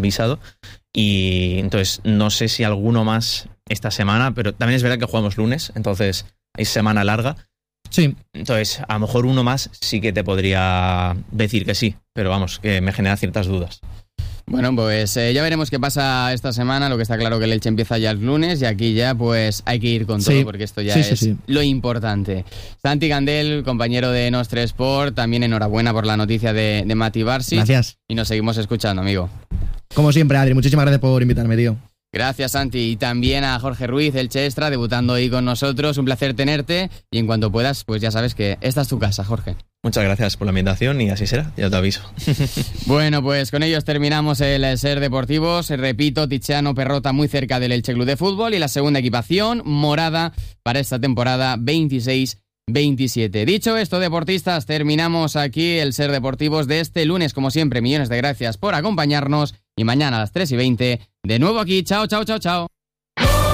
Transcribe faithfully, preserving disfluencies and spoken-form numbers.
envisado. Y entonces no sé si alguno más esta semana, pero también es verdad que jugamos lunes, entonces hay semana larga. Sí. Entonces, a lo mejor uno más sí que te podría decir que sí, pero vamos, que me genera ciertas dudas. Bueno, pues eh, ya veremos qué pasa esta semana. Lo que está claro que el Elche empieza ya el lunes y aquí ya pues hay que ir con todo, sí. porque esto ya sí, es sí, sí. lo importante. Santi Candel, compañero de Nostre Sport, también enhorabuena por la noticia de, de Mati Barsi. Gracias. Y nos seguimos escuchando, amigo. Como siempre, Adri, muchísimas gracias por invitarme, tío. Gracias, Santi. Y también a Jorge Ruiz, Elche Extra, debutando hoy con nosotros. Un placer tenerte. Y en cuanto puedas, pues ya sabes que esta es tu casa, Jorge. Muchas gracias por la invitación y así será, ya te aviso. Bueno, pues con ellos terminamos el Ser Deportivos. Repito, Tiziano Perrota muy cerca del Elche Club de Fútbol y la segunda equipación morada para esta temporada veintiséis veintisiete. Dicho esto, deportistas, terminamos aquí el Ser Deportivos de este lunes. Como siempre, millones de gracias por acompañarnos y mañana a las tres y veinte de nuevo aquí. Chao, chao, chao, chao.